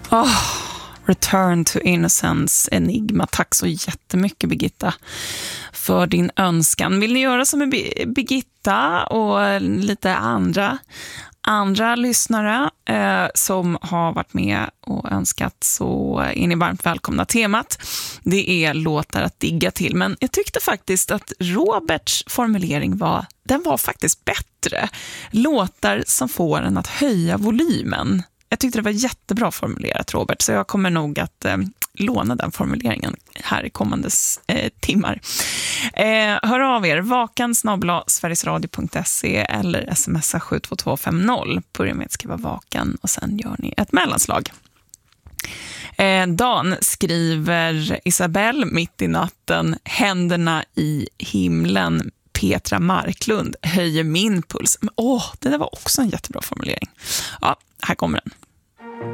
Return to Innocence, Enigma. Tack så jättemycket, Birgitta, för din önskan. Vill ni göra som med Birgitta och lite andra lyssnare som har varit med och önskat, så är ni varmt välkomna. Temat, det är låtar att digga till, men jag tyckte faktiskt att Roberts formulering var faktiskt bättre. Låtar som får en att höja volymen. Jag tyckte det var jättebra formulerat, Robert, så jag kommer nog att låna den formuleringen här i kommande timmar. Hör av er, vakan@sverigesradio.se eller smsa 72250. Börja med att skriva vakan och sen gör ni ett mellanslag. Dan skriver Isabelle mitt i natten, händerna i himlen. Petra Marklund höjer min puls. Men, det där var också en jättebra formulering. Ja, här kommer den.